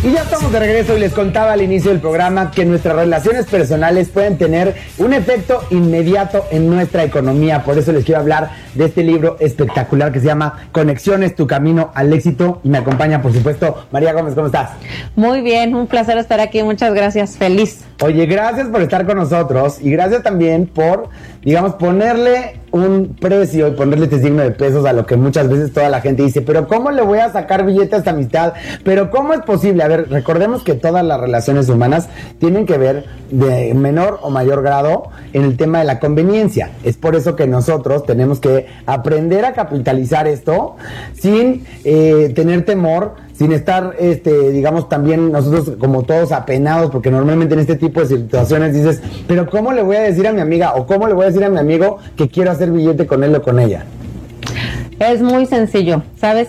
Y ya estamos de regreso y les contaba al inicio del programa que nuestras relaciones personales pueden tener un efecto inmediato en nuestra economía. Por eso les quiero hablar de este libro espectacular que se llama Conexiones, tu camino al éxito. Y me acompaña, por supuesto, María Gómez. ¿Cómo estás? Muy bien, un placer estar aquí. Muchas gracias, feliz. Oye, gracias por estar con nosotros y gracias también por, digamos, ponerle un precio y ponerle este signo de pesos a lo que muchas veces toda la gente dice, pero ¿cómo le voy a sacar billete a esta amistad? ¿Pero cómo es posible? A ver, recordemos que todas las relaciones humanas tienen que ver de menor o mayor grado en el tema de la conveniencia. Es por eso que nosotros tenemos que aprender a capitalizar esto sin tener temor, sin estar, digamos, también nosotros como todos apenados, porque normalmente en este tipo de situaciones dices, pero ¿cómo le voy a decir a mi amiga o cómo le voy a decir a mi amigo que quiero hacer billete con él o con ella? Es muy sencillo, ¿sabes?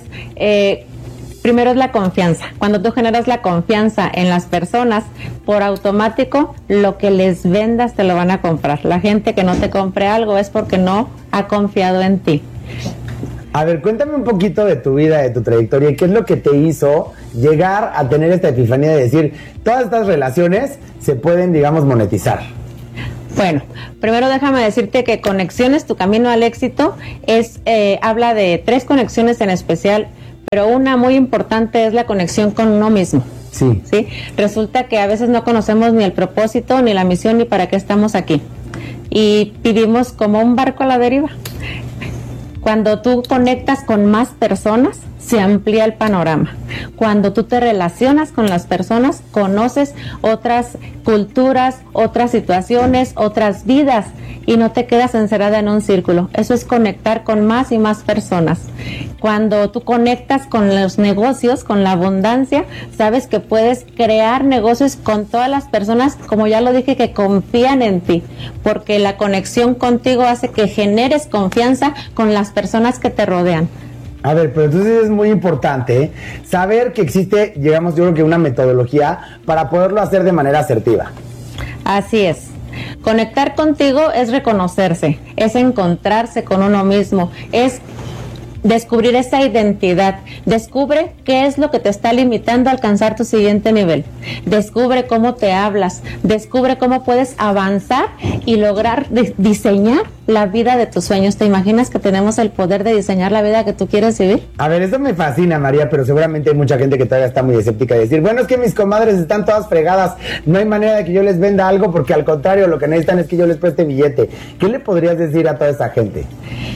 Primero es la confianza. Cuando tú generas la confianza en las personas, por automático, lo que les vendas te lo van a comprar. La gente que no te compre algo es porque no ha confiado en ti. A ver, cuéntame un poquito de tu vida, de tu trayectoria, y qué es lo que te hizo llegar a tener esta epifanía de decir, todas estas relaciones se pueden, digamos, monetizar. Bueno, primero déjame decirte que Conexiones, tu camino al éxito, habla de 3 conexiones en especial, pero una muy importante es la conexión con uno mismo. Sí. ¿Sí? Resulta que a veces no conocemos ni el propósito, ni la misión, ni para qué estamos aquí. Y vivimos como un barco a la deriva. Cuando tú conectas con más personas, se amplía el panorama. Cuando tú te relacionas con las personas, conoces otras culturas, otras situaciones, otras vidas y no te quedas encerrada en un círculo. Eso es conectar con más y más personas. Cuando tú conectas con los negocios, con la abundancia, sabes que puedes crear negocios con todas las personas, como ya lo dije, que confían en ti, porque la conexión contigo hace que generes confianza con las personas que te rodean. A ver, pero entonces es muy importante saber que existe, digamos, yo creo que una metodología para poderlo hacer de manera asertiva. Así es. Conectar contigo es reconocerse, es encontrarse con uno mismo, es descubrir esa identidad. Descubre qué es lo que te está limitando a alcanzar tu siguiente nivel. Descubre cómo te hablas, descubre cómo puedes avanzar y lograr diseñar la vida de tus sueños. ¿Te imaginas que tenemos el poder de diseñar la vida que tú quieres vivir? A ver, eso me fascina, María, pero seguramente hay mucha gente que todavía está muy escéptica de decir, bueno, es que mis comadres están todas fregadas, no hay manera de que yo les venda algo porque al contrario, lo que necesitan es que yo les preste billete. ¿Qué le podrías decir a toda esa gente?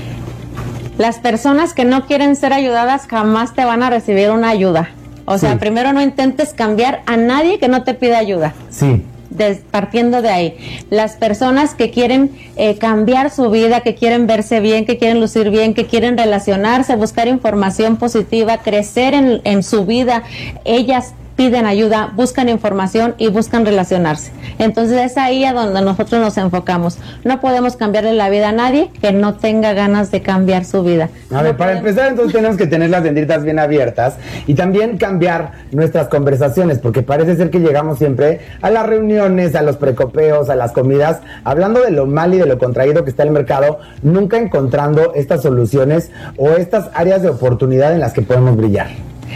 Las personas que no quieren ser ayudadas jamás te van a recibir una ayuda. O sea, primero no intentes cambiar a nadie que no te pida ayuda. Sí. Partiendo de ahí. Las personas que quieren cambiar su vida, que quieren verse bien, que quieren lucir bien, que quieren relacionarse, buscar información positiva, crecer en su vida, ellas piden ayuda, buscan información y buscan relacionarse. Entonces es ahí a donde nosotros nos enfocamos. No podemos cambiarle la vida a nadie que no tenga ganas de cambiar su vida. A ver, para empezar entonces tenemos que tener las dendritas bien abiertas y también cambiar nuestras conversaciones, porque parece ser que llegamos siempre a las reuniones, a los precopeos, a las comidas, hablando de lo mal y de lo contraído que está el mercado, nunca encontrando estas soluciones o estas áreas de oportunidad en las que podemos brillar.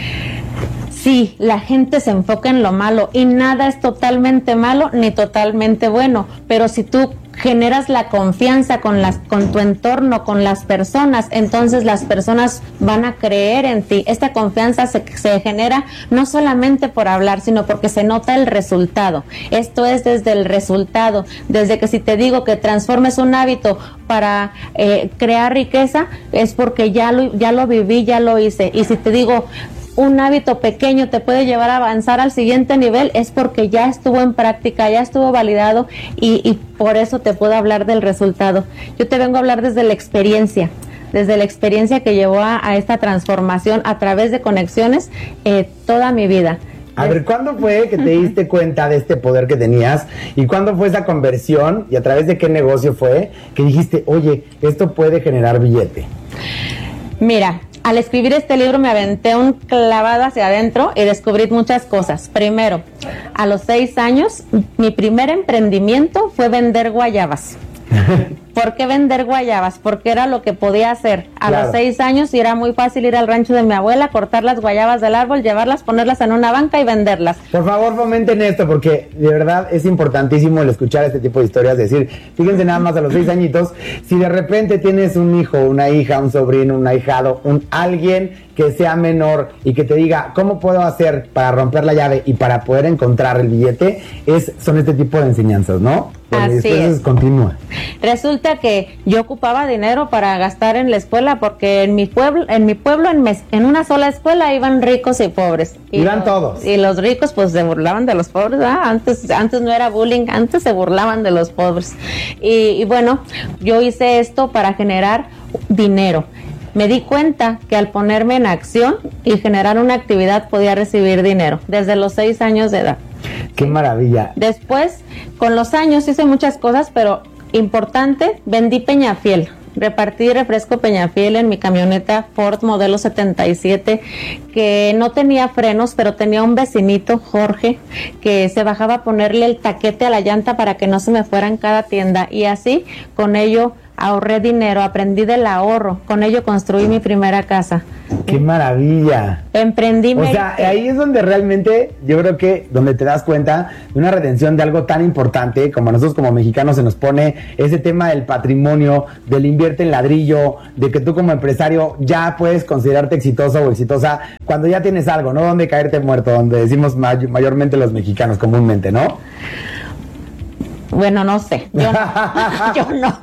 Sí, la gente se enfoca en lo malo y nada es totalmente malo ni totalmente bueno, pero si tú generas la confianza con tu entorno, con las personas, entonces las personas van a creer en ti. Esta confianza se genera no solamente por hablar, sino porque se nota el resultado. Esto es desde el resultado, desde que si te digo que transformes un hábito para crear riqueza, es porque ya lo viví, ya lo hice. Y si te digo un hábito pequeño te puede llevar a avanzar al siguiente nivel, es porque ya estuvo en práctica, ya estuvo validado y por eso te puedo hablar del resultado. Yo te vengo a hablar desde la experiencia que llevó a esta transformación a través de conexiones toda mi vida. A ver, ¿cuándo fue que te diste cuenta de este poder que tenías? ¿Y cuándo fue esa conversión? ¿Y a través de qué negocio fue que dijiste, oye, esto puede generar billete? Mira, al escribir este libro me aventé un clavado hacia adentro y descubrí muchas cosas. Primero, a los 6 años, mi primer emprendimiento fue vender guayabas. ¿Por qué vender guayabas? Porque era lo que podía hacer a los 6 años y era muy fácil ir al rancho de mi abuela, cortar las guayabas del árbol, llevarlas, ponerlas en una banca y venderlas. Por favor, fomenten esto, porque de verdad es importantísimo el escuchar este tipo de historias. Decir, fíjense nada más a los 6 añitos, si de repente tienes un hijo, una hija, un sobrino, un ahijado, alguien que sea menor y que te diga, ¿cómo puedo hacer para romper la llave y para poder encontrar el billete? Son este tipo de enseñanzas, ¿no? Así es. Continúa. Resulta que yo ocupaba dinero para gastar en la escuela porque en mi pueblo, en una sola escuela iban ricos y pobres. Iban todos. Y los ricos pues se burlaban de los pobres, ¿verdad? Antes no era bullying, antes se burlaban de los pobres. Y bueno, yo hice esto para generar dinero. Me di cuenta que al ponerme en acción y generar una actividad podía recibir dinero desde los 6 años de edad. ¡Qué maravilla! Después, con los años hice muchas cosas, pero importante, vendí Peñafiel. Repartí refresco Peñafiel en mi camioneta Ford modelo 77 que no tenía frenos, pero tenía un vecinito, Jorge, que se bajaba a ponerle el taquete a la llanta para que no se me fuera en cada tienda, y así con ello ahorré dinero, aprendí del ahorro, con ello construí mi primera casa. ¡Qué maravilla! Emprendí. O sea, ahí es donde realmente, yo creo que donde te das cuenta de una redención de algo tan importante, como a nosotros como mexicanos se nos pone ese tema del patrimonio, del invierte en ladrillo, de que tú como empresario ya puedes considerarte exitoso o exitosa cuando ya tienes algo, ¿no? Donde caerte muerto, donde decimos mayormente los mexicanos comúnmente, ¿no? Bueno, no sé, yo no.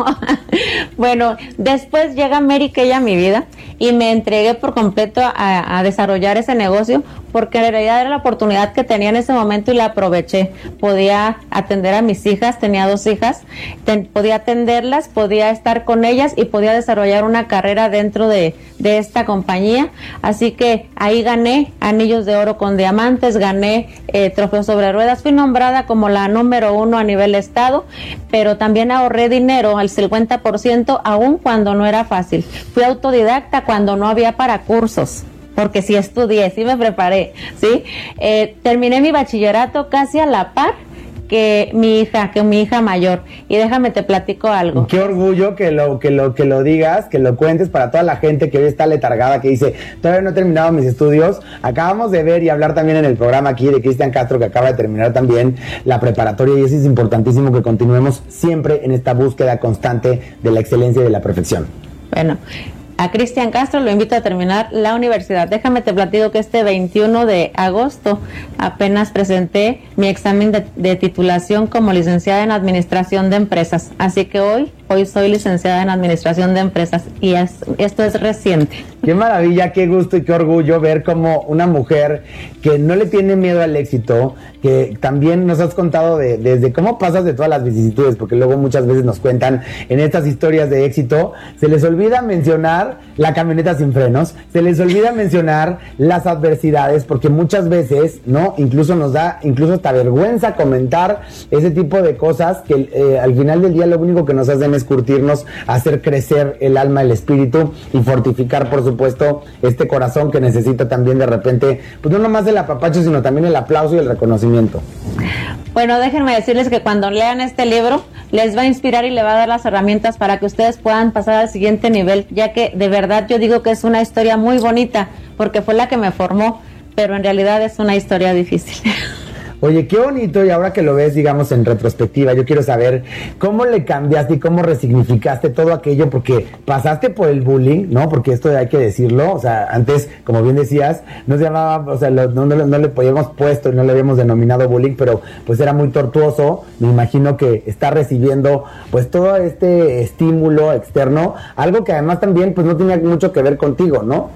Bueno, después llega Mary Kay a mi vida y me entregué por completo a desarrollar ese negocio, porque en realidad era la oportunidad que tenía en ese momento y la aproveché. Podía atender a mis hijas, tenía 2 hijas, podía atenderlas, podía estar con ellas y podía desarrollar una carrera dentro de esta compañía. Así que ahí gané anillos de oro con diamantes, gané trofeos sobre ruedas, fui nombrada como la número 1 a nivel estado, pero también ahorré dinero al 50%, aún cuando no era fácil. Fui autodidacta cuando no había para cursos, porque sí estudié, sí me preparé, ¿sí? Terminé mi bachillerato casi a la par que mi hija mayor. Y déjame te platico algo. Qué orgullo que lo digas, que lo cuentes para toda la gente que hoy está letargada, que dice, todavía no he terminado mis estudios. Acabamos de ver y hablar también en el programa aquí de Cristian Castro, que acaba de terminar también la preparatoria, y eso es importantísimo, que continuemos siempre en esta búsqueda constante de la excelencia y de la perfección. Bueno, a Cristian Castro lo invito a terminar la universidad. Déjame te platico que este 21 de agosto apenas presenté mi examen de titulación como licenciada en Administración de Empresas. Así que hoy soy licenciada en Administración de Empresas, y esto es reciente. Qué maravilla, qué gusto y qué orgullo ver como una mujer que no le tiene miedo al éxito, que también nos has contado desde cómo pasas de todas las vicisitudes, porque luego muchas veces nos cuentan en estas historias de éxito, se les olvida mencionar la camioneta sin frenos, se les olvida mencionar las adversidades, porque muchas veces, ¿no? Incluso nos da hasta vergüenza comentar ese tipo de cosas que al final del día lo único que nos hacen es curtirnos, hacer crecer el alma, el espíritu y fortificar, por supuesto, este corazón que necesita también de repente, pues no nomás el apapacho, sino también el aplauso y el reconocimiento. Bueno, déjenme decirles que cuando lean este libro les va a inspirar y le va a dar las herramientas para que ustedes puedan pasar al siguiente nivel, ya que de verdad yo digo que es una historia muy bonita, porque fue la que me formó, pero en realidad es una historia difícil. Oye, qué bonito, y ahora que lo ves, digamos, en retrospectiva, yo quiero saber cómo le cambiaste y cómo resignificaste todo aquello, porque pasaste por el bullying, ¿no? Porque esto hay que decirlo, o sea, antes, como bien decías, no se llamaba, o sea, no le habíamos puesto y no le habíamos denominado bullying, pero pues era muy tortuoso. Me imagino que está recibiendo pues todo este estímulo externo, algo que además también pues no tenía mucho que ver contigo, ¿no?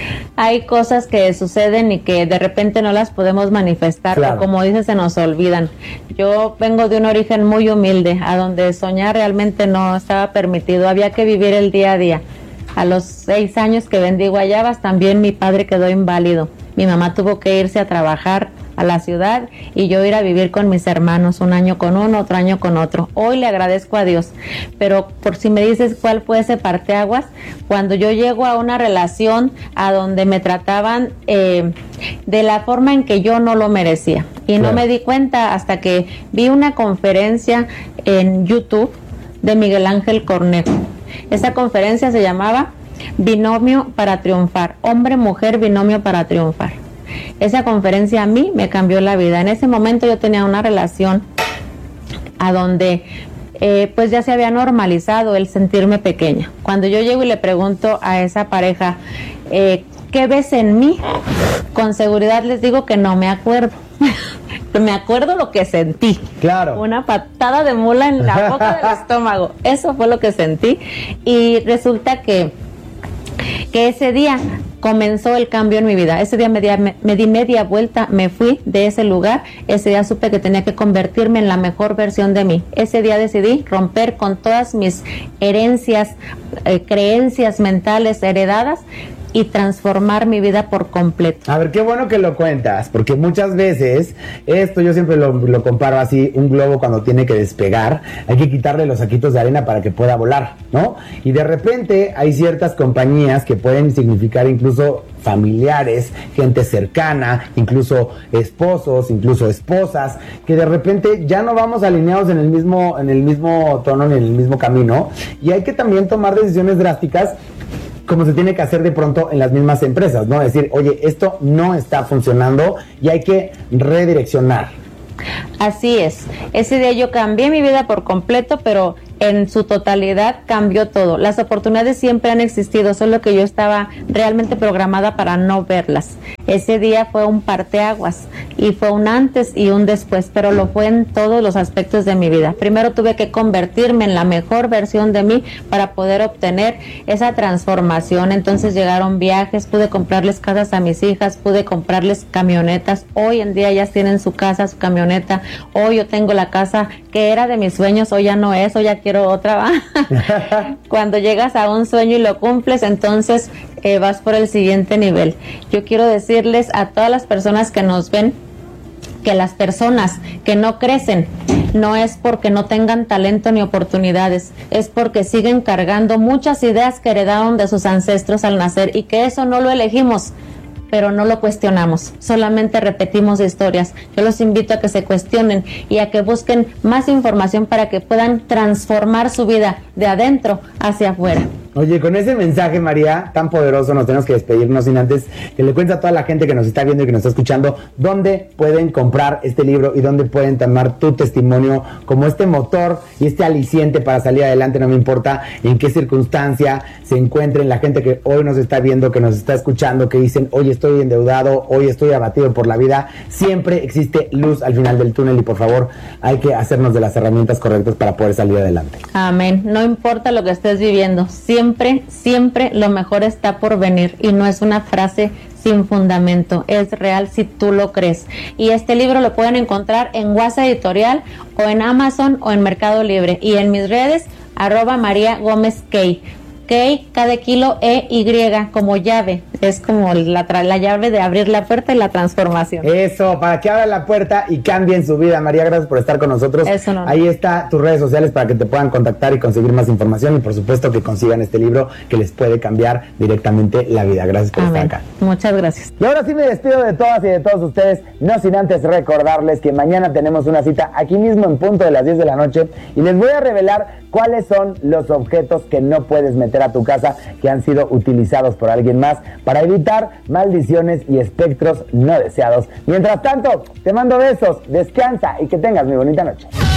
Hay cosas que suceden y que de repente no las podemos manifestar, claro, o como dices, se nos olvidan. Yo vengo de un origen muy humilde, a donde soñar realmente no estaba permitido, había que vivir el día a día. A los 6 años que vendí guayabas, también mi padre quedó inválido. Mi mamá tuvo que irse a trabajar a la ciudad y yo ir a vivir con mis hermanos, un año con uno, otro año con otro. Hoy le agradezco a Dios, pero por si me dices cuál fue ese parteaguas, cuando yo llego a una relación a donde me trataban de la forma en que yo no lo merecía, y no me di cuenta hasta que vi una conferencia en YouTube de Miguel Ángel Cornejo. Esa conferencia se llamaba Binomio para Triunfar, hombre-mujer binomio para triunfar. Esa conferencia a mí me cambió la vida. En ese momento yo tenía una relación a donde pues ya se había normalizado el sentirme pequeña. Cuando yo llego y le pregunto a esa pareja, ¿qué ves en mí? Con seguridad les digo que no me acuerdo. Me acuerdo lo que sentí. Claro. Una patada de mula en la boca del estómago. Eso fue lo que sentí. Y resulta que ese día comenzó el cambio en mi vida. Ese día me di media vuelta, me fui de ese lugar. Ese día supe que tenía que convertirme en la mejor versión de mí. Ese día decidí romper con todas mis herencias, creencias mentales heredadas y transformar mi vida por completo. A ver, qué bueno que lo cuentas, porque muchas veces, esto yo siempre lo comparo así, un globo cuando tiene que despegar, hay que quitarle los saquitos de arena para que pueda volar, ¿no? Y de repente hay ciertas compañías que pueden significar incluso familiares, gente cercana, incluso esposos, incluso esposas, que de repente ya no vamos alineados en el mismo tono, ni en el mismo camino, y hay que también tomar decisiones drásticas como se tiene que hacer de pronto en las mismas empresas, ¿no? Decir, oye, esto no está funcionando y hay que redireccionar. Así es. Ese día yo cambié mi vida por completo, pero en su totalidad cambió todo. Las oportunidades siempre han existido, solo que yo estaba realmente programada para no verlas. Ese día fue un parteaguas y fue un antes y un después, pero lo fue en todos los aspectos de mi vida. Primero tuve que convertirme en la mejor versión de mí para poder obtener esa transformación. Entonces llegaron viajes, pude comprarles casas a mis hijas, pude comprarles camionetas. Hoy en día ellas tienen su casa, su camioneta. Hoy yo tengo la casa que era de mis sueños, hoy ya no es, hoy ya quiero otra. Cuando llegas a un sueño y lo cumples, entonces vas por el siguiente nivel. Yo quiero decirles a todas las personas que nos ven que las personas que no crecen no es porque no tengan talento ni oportunidades, es porque siguen cargando muchas ideas que heredaron de sus ancestros al nacer y que eso no lo elegimos, pero no lo cuestionamos, solamente repetimos historias. Yo los invito a que se cuestionen y a que busquen más información para que puedan transformar su vida de adentro hacia afuera. Oye, con ese mensaje, María, tan poderoso, nos tenemos que despedirnos sin antes que le cuentes a toda la gente que nos está viendo y que nos está escuchando dónde pueden comprar este libro y dónde pueden tomar tu testimonio como este motor y este aliciente para salir adelante, no me importa en qué circunstancia se encuentren la gente que hoy nos está viendo, que nos está escuchando, que dicen, hoy estoy endeudado, hoy estoy abatido por la vida. Siempre existe luz al final del túnel y por favor hay que hacernos de las herramientas correctas para poder salir adelante. Amén. No importa lo que estés viviendo, siempre lo mejor está por venir y no es una frase sin fundamento, es real si tú lo crees. Y este libro lo pueden encontrar en Guasa Editorial o en Amazon o en Mercado Libre y en mis redes @María Gómez Key. Key, K de kilo, Y, como llave. Es como la llave de abrir la puerta y la transformación. Eso, para que abran la puerta y cambien su vida. María, gracias por estar con nosotros. Eso no. Ahí está tus redes sociales para que te puedan contactar y conseguir más información. Y por supuesto que consigan este libro que les puede cambiar directamente la vida. Gracias por estar acá. Muchas gracias. Y ahora sí me despido de todas y de todos ustedes, no sin antes recordarles que mañana tenemos una cita aquí mismo en punto de las 10 de la noche y les voy a revelar cuáles son los objetos que no puedes meter a tu casa que han sido utilizados por alguien más para evitar maldiciones y espectros no deseados. Mientras tanto, te mando besos, descansa y que tengas muy bonita noche.